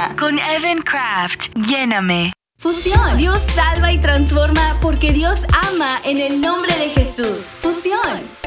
vida con Evan Craft. Lléname. Fusión. Dios salva y transforma porque Dios ama en el nombre de Jesús. Fusión.